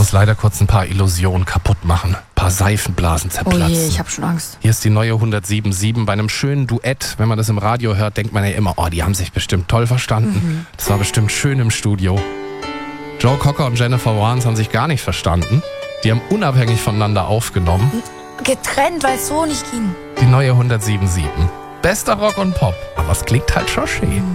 muss leider kurz ein paar Illusionen kaputt machen. Ein paar Seifenblasen Oh zerplatzen. je, ich habe schon Angst. Hier ist die neue 107.7. Bei einem schönen Duett, wenn man das im Radio hört, denkt man ja immer, oh, die haben sich bestimmt toll verstanden. Das war bestimmt schön im Studio. Joe Cocker und Jennifer Warnes haben sich gar nicht verstanden. Die haben unabhängig voneinander aufgenommen. Getrennt, weil es so nicht ging. Die neue 107.7. Bester Rock und Pop. Aber es klingt halt schon schön.